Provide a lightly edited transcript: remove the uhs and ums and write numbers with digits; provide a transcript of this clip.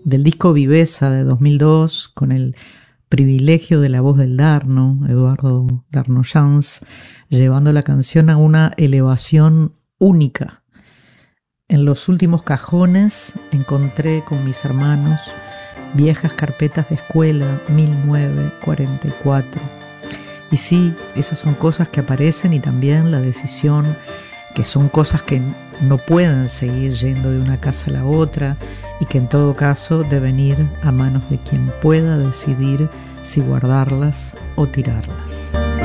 del disco Viveza de 2002, con el privilegio de la voz del Darno, Eduardo Darno Jans, llevando la canción a una elevación única. En los últimos cajones encontré con mis hermanos viejas carpetas de escuela 1944. Y sí, esas son cosas que aparecen, y también la decisión, que son cosas que no pueden seguir yendo de una casa a la otra, y que en todo caso deben ir a manos de quien pueda decidir si guardarlas o tirarlas.